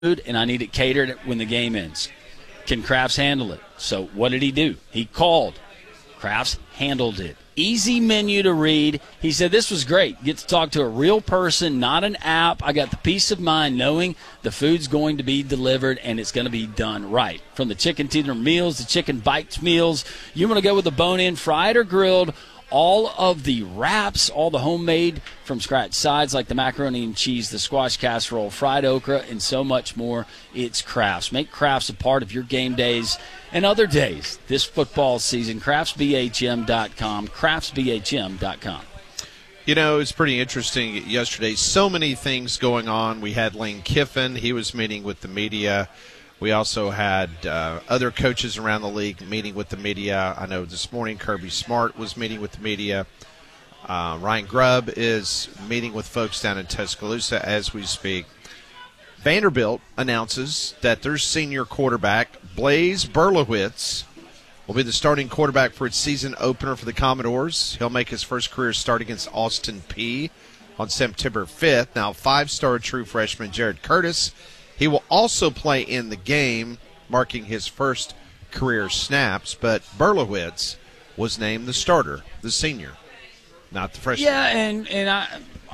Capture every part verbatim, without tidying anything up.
and I need it catered when the game ends. Can Crafts handle it? So what did he do? He called. Crafts handled it. Easy menu to read. He said this was great. Get to talk to a real person, not an app. I got the peace of mind knowing the food's going to be delivered and it's going to be done right. From the chicken tender meals, the chicken bites meals, you want to go with the bone-in, fried or grilled, all of the wraps, all the homemade from scratch sides like the macaroni and cheese, the squash casserole, fried okra, and so much more. It's Crafts. Make Crafts a part of your game days and other days this football season. crafts b h m dot com. crafts b h m dot com. You know, it's pretty interesting yesterday. So many things going on. We had Lane Kiffin. He was meeting with the media. We also had uh, other coaches around the league meeting with the media. I know this morning Kirby Smart was meeting with the media. Uh, Ryan Grubb is meeting with folks down in Tuscaloosa as we speak. Vanderbilt announces that their senior quarterback, Blaze Berlowitz, will be the starting quarterback for its season opener for the Commodores. He'll make his first career start against Austin Peay on September fifth. Now, five-star true freshman Jared Curtis, he will also play in the game, marking his first career snaps, but Berlowitz was named the starter, the senior, not the freshman. Yeah, and, and I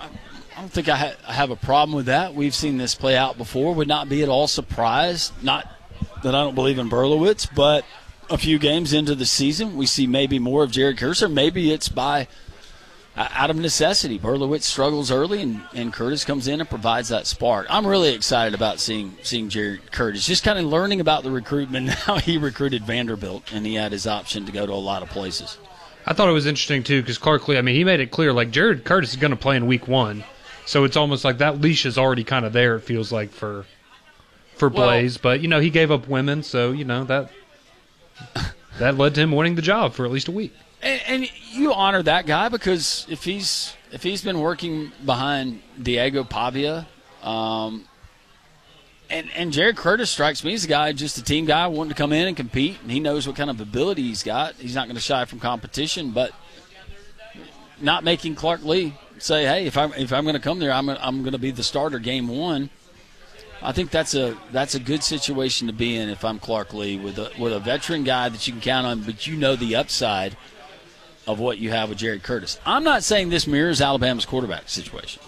I don't think I, ha- I have a problem with that. We've seen this play out before. Would not be at all surprised. Not that I don't believe in Berlowitz, but a few games into the season, we see maybe more of Jared Curtis, or maybe it's by uh, out of necessity. Berlowitz struggles early, and, and Curtis comes in and provides that spark. I'm really excited about seeing seeing Jared Curtis, just kind of learning about the recruitment. How he recruited Vanderbilt, and he had his option to go to a lot of places. I thought it was interesting, too, because Clark Lee, I mean, he made it clear, like, Jared Curtis is going to play in week one. So it's almost like that leash is already kind of there, it feels like, for for Blaze. Well, but, you know, he gave up women, so, you know, that that led to him winning the job for at least a week. And, and you honor that guy because if he's if he's been working behind Diego Pavia, um, and, and Jared Curtis strikes me as a guy, just a team guy wanting to come in and compete, and he knows what kind of ability he's got. He's not going to shy from competition, but not making Clark Lee say, hey, if I'm if I'm going to come there, I'm I'm going to be the starter game one. I think that's a that's a good situation to be in if I'm Clark Lee with a with a veteran guy that you can count on, but you know the upside of what you have with Jared Curtis. I'm not saying this mirrors Alabama's quarterback situation.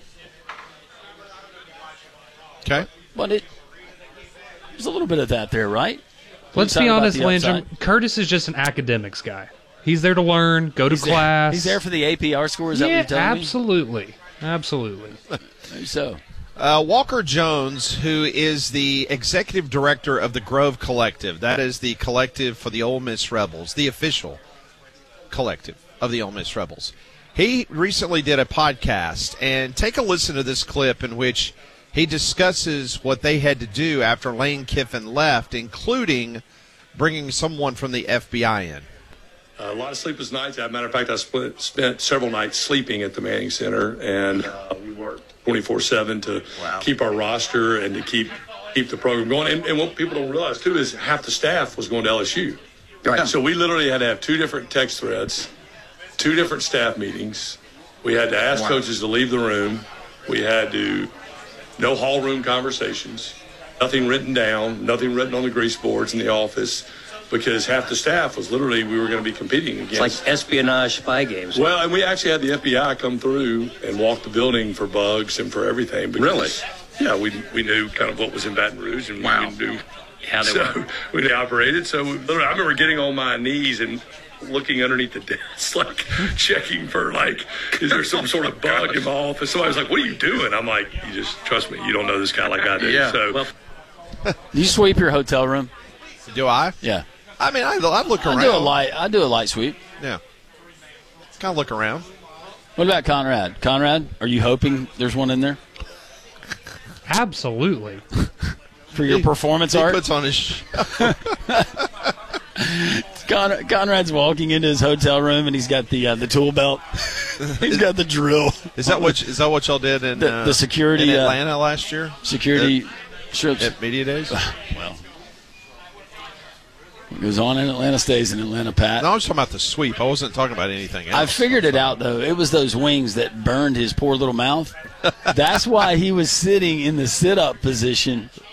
Okay, but it there's a little bit of that there, right? Let's be honest, Landrum. Curtis is just an academics guy. He's there to learn, go to he's class. There, he's there for the A P R score. Is yeah, that what you're telling absolutely. me? Absolutely. Maybe so. Uh, Walker Jones, who is the executive director of the Grove Collective, that is the collective for the Ole Miss Rebels, the official collective of the Ole Miss Rebels. He recently did a podcast, and take a listen to this clip in which he discusses what they had to do after Lane Kiffin left, including bringing someone from the F B I in. Uh, a lot of sleepless nights. As a matter of fact, I split, spent several nights sleeping at the Manning Center, and uh, we worked twenty-four seven to wow. keep our roster and to keep keep the program going. And, and what people don't realize, too, is half the staff was going to L S U. Right. So we literally had to have two different text threads, two different staff meetings. We had to ask wow. coaches to leave the room. We had to no hall room conversations, nothing written down, nothing written on the grease boards in the office. Because half the staff was literally, we were going to be competing against. It's like espionage spy games. Well, and we actually had the F B I come through and walk the building for bugs and for everything. Because, really? Yeah, we we knew kind of what was in Baton Rouge, and wow. we knew how they so were. We operated. So literally, I remember getting on my knees and looking underneath the desk, like checking for, like, is there some sort of bug in my office? Somebody was like, what are you doing? I'm like, you just, trust me, you don't know this guy like I do. Yeah. So, well, do you sweep your hotel room? Do I? Yeah. I mean, I, I look around. I do a light. I do a light sweep. Yeah. Kind of look around. What about Conrad? Conrad, are you hoping there's one in there? Absolutely. For your he, performance he art? He puts on his show. Con- Conrad's walking into his hotel room, and he's got the uh, the tool belt. He's got the drill. Is that what is that what y'all did in the, uh, the security in Atlanta uh, last year? Security at, strips at media days. Well. It goes on in Atlanta, stays in Atlanta, Pat. No, I was talking about the sweep. I wasn't talking about anything else. I figured it out, though. It was those wings that burned his poor little mouth. That's why he was sitting in the sit-up position